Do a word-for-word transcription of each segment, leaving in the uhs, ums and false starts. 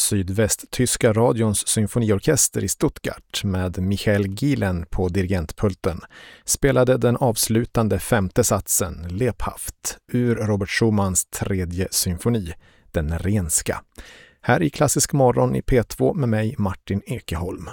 sydvästtyska radions symfoniorkester i Stuttgart med Michael Gielen på dirigentpulten spelade den avslutande femte satsen Lebhaft ur Robert Schumanns tredje symfoni, den Renska. Här i Klassisk morgon i P två med mig Martin Ekeholm.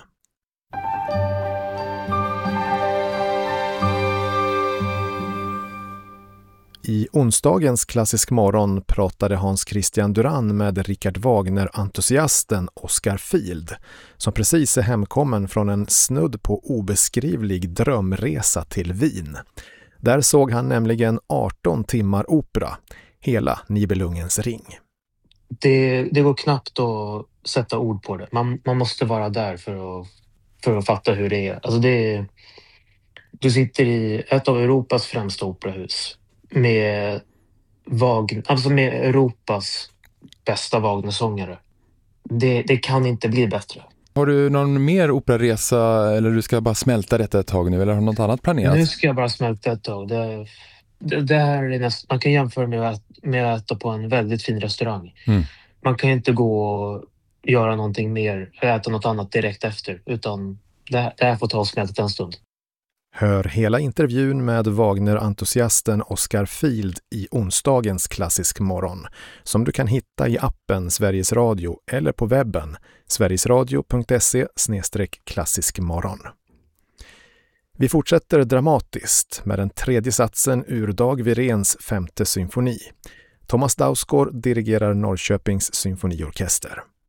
I onsdagens Klassisk morgon pratade Hans Christian Duran med Richard Wagner-entusiasten Oscar Field, som precis är hemkommen från en snudd på obeskrivlig drömresa till Wien. Där såg han nämligen arton timmar opera, hela Nibelungens ring. Det, det går knappt att sätta ord på det. Man, man måste vara där för att, för att fatta hur det är. Alltså det, du sitter i ett av Europas främsta operahus. Med, Wagner, alltså med Europas bästa Wagner-sångare. Det, det kan inte bli bättre. Har du någon mer operaresa eller du ska bara smälta detta ett tag nu eller har du något annat planerat? Nu ska jag bara smälta ett tag. Det, det, det här är näst, man kan jämföra med att, med att äta på en väldigt fin restaurang. Mm. Man kan inte gå och göra någonting mer, äta något annat direkt efter. Utan det, det här får ta och smälta en stund. Hör hela intervjun med Wagner-entusiasten Oscar Field i onsdagens Klassisk morgon, som du kan hitta i appen Sveriges Radio eller på webben sverigesradio punkt se slash klassiskmorgon. Vi fortsätter dramatiskt med den tredje satsen ur Dag Wiréns femte symfoni. Thomas Dausgaard dirigerar Norrköpings symfoniorkester.